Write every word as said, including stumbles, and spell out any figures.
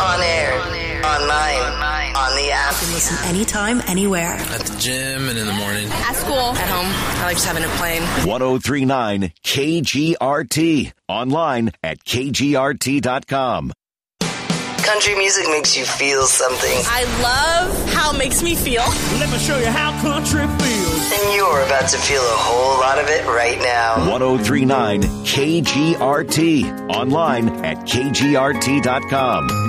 On air, online, on the app. You can listen anytime, anywhere. At the gym and in the morning. At school. At home. I like just having it playing. ten thirty-nine K G R T. Online at K G R T dot com. Country music makes you feel something. I love how it makes me feel. Let me show you how country feels. And you're about to feel a whole lot of it right now. ten thirty-nine K G R T. Online at K G R T dot com.